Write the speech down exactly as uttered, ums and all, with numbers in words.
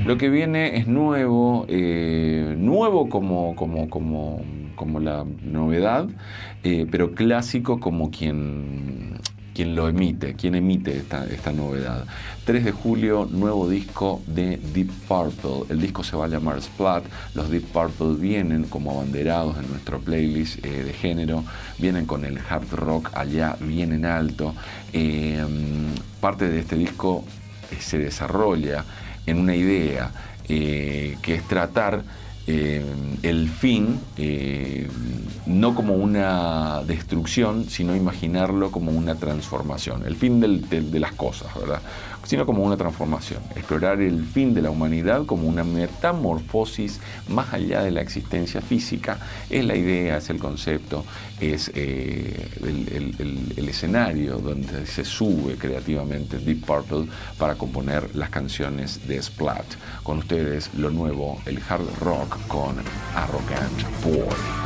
Lo que viene es nuevo, eh, nuevo como, como, como, como la novedad, eh, pero clásico como quien, quien lo emite, quien emite esta, esta novedad. tres de julio, nuevo disco de Deep Purple. El disco se va a llamar Splat. Los Deep Purple vienen como abanderados en nuestro playlist eh, de género, vienen con el hard rock allá bien en alto. Eh, parte de este disco eh, se desarrolla en una idea eh, que es tratar eh, el fin eh, no como una destrucción, sino imaginarlo como una transformación, el fin del, del, de las cosas, ¿verdad? Sino como una transformación, explorar el fin de la humanidad como una metamorfosis más allá de la existencia física. Es la idea, es el concepto, es eh, el, el, el, el escenario donde se sube creativamente Deep Purple para componer las canciones de Splat. Con ustedes lo nuevo, el hard rock con Arrogant Boy.